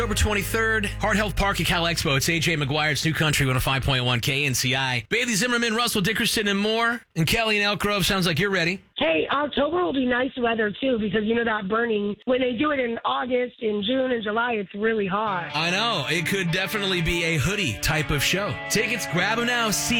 October 23rd, Heart Health Park at Cal Expo. It's AJ McGuire. It's New Country 105.1 KNCI. Bailey Zimmerman, Russell Dickerson, and more. And Kelly in Elk Grove. Sounds like you're ready. Hey, October will be nice weather, too, because you know that burning. When they do it in August, in June, and July, it's really hot. I know. It could definitely be a hoodie type of show. Tickets, grab them now. See